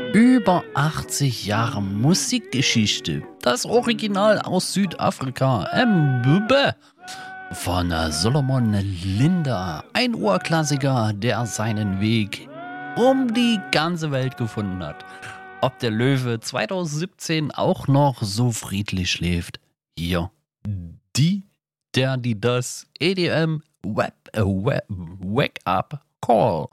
Über 80 Jahre Musikgeschichte. Das Original aus Südafrika. Mbube. Von Solomon Linda. Ein Urklassiker, der seinen Weg um die ganze Welt gefunden hat. Ob der Löwe 2017 auch noch so friedlich schläft. Hier. Die das EDM Wake Up Call.